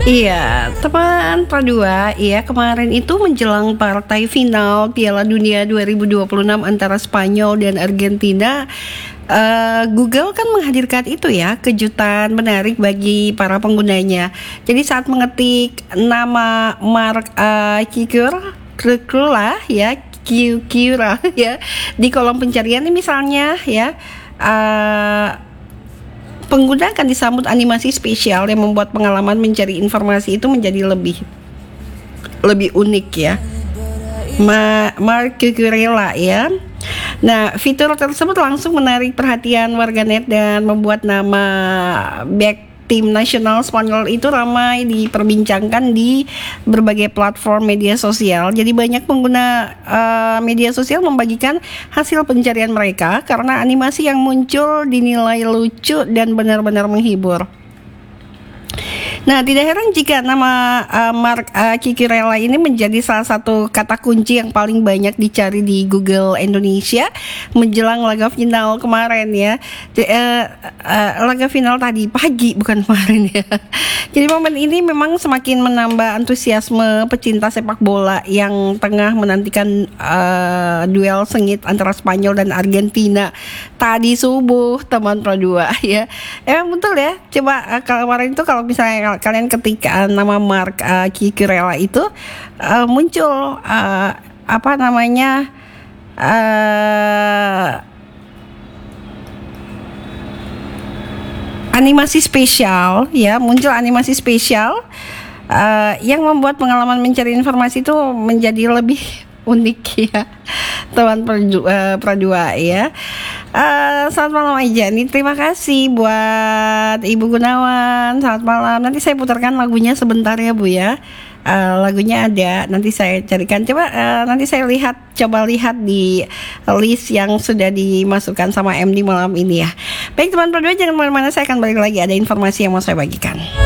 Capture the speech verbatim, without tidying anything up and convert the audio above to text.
Iya, teman Pradua, iya kemarin itu menjelang partai final Piala Dunia dua ribu dua puluh enam antara Spanyol dan Argentina, eh, Google kan menghadirkan itu ya, kejutan menarik bagi para penggunanya. Jadi saat mengetik nama Mark uh, Kikura ya, Kikura ya di kolom pencarian ini misalnya ya. Uh, Pengguna akan disambut animasi spesial yang membuat pengalaman mencari informasi itu menjadi lebih lebih unik ya. Ma Mark Cucurella ya. Nah, fitur tersebut langsung menarik perhatian warganet dan membuat nama back tim nasional Spanyol itu ramai diperbincangkan di berbagai platform media sosial. Jadi banyak pengguna uh, media sosial membagikan hasil pencarian mereka karena animasi yang muncul dinilai lucu dan benar-benar menghibur. Nah, tidak heran jika nama uh, Mark uh, Cucurella ini menjadi salah satu kata kunci yang paling banyak dicari di Google Indonesia menjelang laga final kemarin ya. Jadi, uh, uh, laga final tadi pagi bukan kemarin ya. Jadi momen ini memang semakin menambah antusiasme pecinta sepak bola yang tengah menantikan uh, duel sengit antara Spanyol dan Argentina tadi subuh, teman Pro dua ya. Emang betul ya. Coba uh, kalau kemarin itu kalau misalnya kalian ketika nama Mark uh, Cucurella itu uh, muncul uh, apa namanya uh, animasi spesial ya, muncul animasi spesial uh, yang membuat pengalaman mencari informasi itu menjadi lebih unik ya, teman Pradua ya. Uh, selamat malam aja nih, terima kasih buat Ibu Gunawan. Selamat malam. Nanti saya putarkan lagunya sebentar ya Bu ya. Uh, lagunya ada, nanti saya carikan. Coba uh, nanti saya lihat, coba lihat di list yang sudah dimasukkan sama M D malam ini ya. Baik teman Pradua, jangan kemana-mana, saya akan balik lagi, ada informasi yang mau saya bagikan.